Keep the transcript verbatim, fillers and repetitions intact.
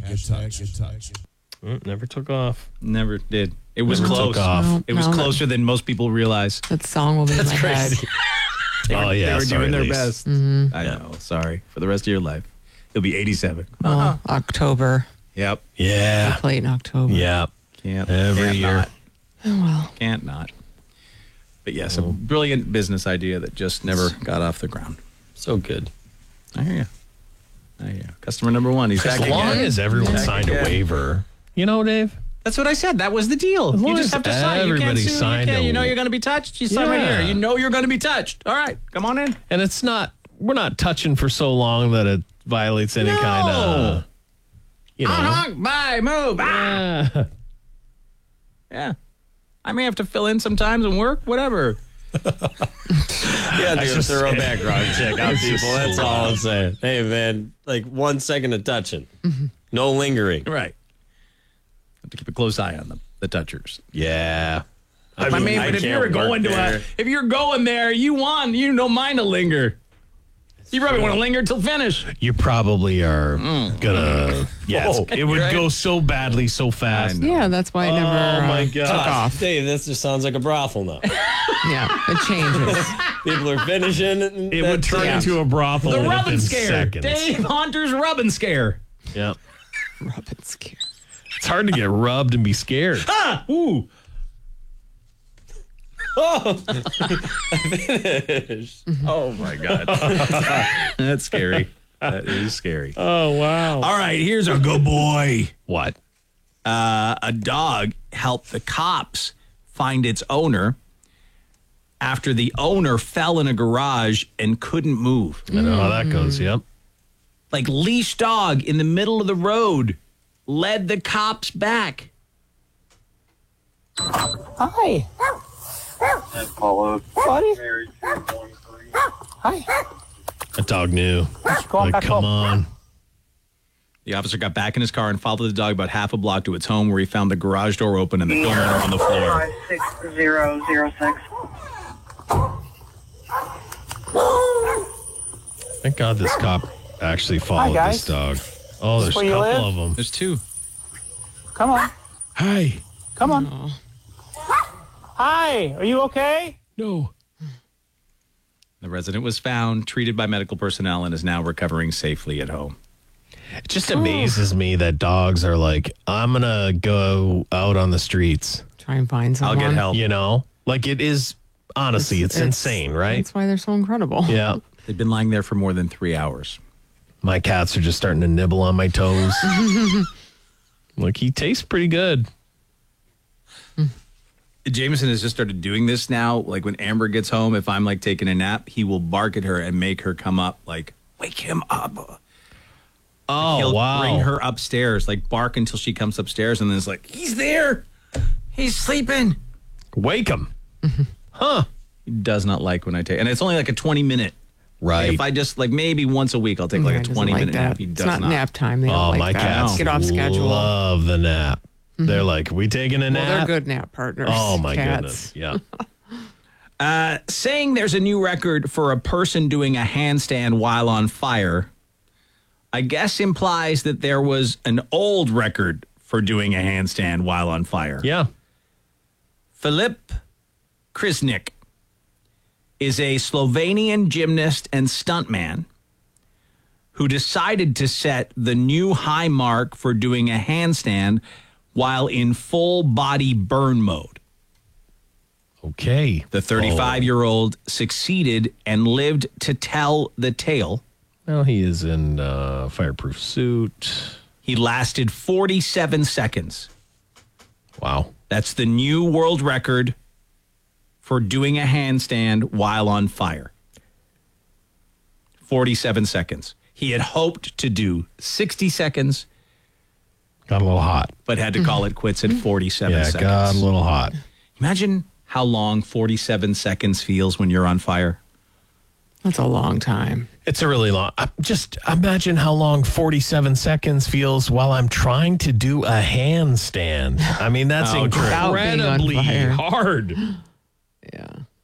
Hashtag touch. Get touch. Mm, never took off. Never did. It was Never close. took off. No, It was no, closer than most people realize. That song will be in my crazy. head. They Oh, were, yeah, they were sorry, doing their Lise. best. Mm-hmm. I know. Sorry for the rest of your life. You'll be eighty-seven. Well, October. Yep. Yeah. Play it in October. Yeah. Can't Every can't year. Not. Oh, well. Can't not. But yes, a brilliant business idea that just never got off the ground. So good. I hear you. I hear you. Customer number one. He's As back long again. as everyone Back signed again. a waiver. You know, Dave? That's what I said. That was the deal. As You long just as have to sign. You can't everybody sue. You, signed can't. a- You know you're going to be touched. You sign right Yeah. here. You know you're going to be touched. All right. Come on in. And it's not, we're not touching for so long that it violates any No. kind of, you know. Uh-huh. Bye. Move. Ah. Yeah. Yeah. I may have to fill in sometimes and work. Whatever. Yeah, That's do a just- thorough background check on It's just people. That's so all I'm saying. Hey, man, like one second of touching. No lingering. Right. Have to keep a close eye on them, the touchers. Yeah. I mean, I but if can't you're work going to a, there. if you're going there, you want, you don't mind to linger. You probably want to linger till finish. You probably are gonna, yeah, it's- Oh, it would right? go so badly, so fast. Yeah, that's why I never Oh, my uh, God. took off. Dave, this just sounds like a brothel now. Yeah, it changes. People are finishing. And It would that's turn it. into a brothel The within rubbing scare. seconds. Dave Hunter's rubbing scare. Yeah. Rub and scare. It's hard to get rubbed and be scared. Ah, ooh. Oh, Oh my God. That's scary. That is scary. Oh, wow. All right, here's a good boy. What? Uh, a dog helped the cops find its owner after the owner fell in a garage and couldn't move. I know how that goes. Yep. Like leash dog in the middle of the road led the cops back. Hi. Follow Buddy. Mary two one three. Hi. That dog knew. Go on Like, back come home. on. The officer got back in his car and followed the dog about half a block to its home, where he found the garage door open and the owner on the floor. Five six zero zero six. Thank God this cop actually followed guys. this dog. Oh, there's a where you couple live? of them. There's two. Come on. Hi. Come on. Hi. Are you okay? No. The resident was found, treated by medical personnel, and is now recovering safely at home. It just amazes me that dogs are like, I'm going to go out on the streets, Try and find I'll someone. get help. you know? Like it is, honestly, it's, insane, right? That's why they're so incredible. Yeah. They've been lying there for more than three hours. My cats are just starting to nibble on my toes. Like, he tastes pretty good. Jameson has just started doing this now. Like when Amber gets home, if I'm like taking a nap, he will bark at her and make her come up, like, wake him up. Oh, He'll wow. bring her upstairs, like bark until she comes upstairs, and then it's like, he's there. He's sleeping. Wake him. Huh. He does not like when I take, and it's only like a twenty minute. Right. If I just like maybe once a week, I'll take Yeah, like a doesn't twenty like minute that. nap. He It's does not, not. nap time. They don't Oh, like my that. cats Get off schedule. love the nap. They're like, we taking a Well, they're nap? good nap partners. Oh, my cats. goodness. Yeah. Uh, saying there's a new record for a person doing a handstand while on fire, I guess implies that there was an old record for doing a handstand while on fire. Yeah. Filip Krisnik is a Slovenian gymnast and stuntman who decided to set the new high mark for doing a handstand while in full body burn mode. Okay. The thirty-five-year-old succeeded and lived to tell the tale. Well, he is in uh, fireproof suit. He lasted forty-seven seconds. Wow. That's the new world record for doing a handstand while on fire. forty-seven seconds. He had hoped to do sixty seconds, Got a little hot. but had to call it quits at forty-seven Yeah, seconds. got a little hot. Imagine how long forty-seven seconds feels when you're on fire. That's a long time. It's a really long. I- Just imagine how long forty-seven seconds feels while I'm trying to do a handstand. I mean, that's Oh, true. Without being on incredibly fire. hard. Yeah.